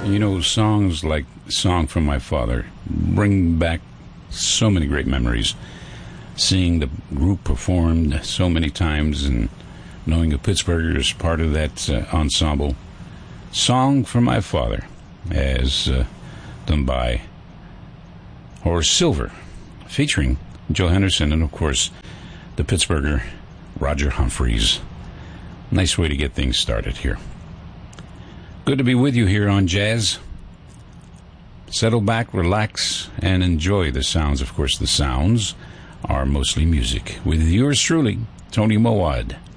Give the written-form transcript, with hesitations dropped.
You know, songs like Song from My Father bring back so many great memories. Seeing the group performed so many times and knowing a Pittsburgher is part of that ensemble. Song from My Father, as done by Horace Silver, featuring Joe Henderson and, of course, the Pittsburgher Roger Humphreys. Nice way to get things started here. Good to be with you here on Jazz. Settle back, relax, and enjoy the sounds. Of course, the sounds are mostly music. With yours truly, Tony Mowad.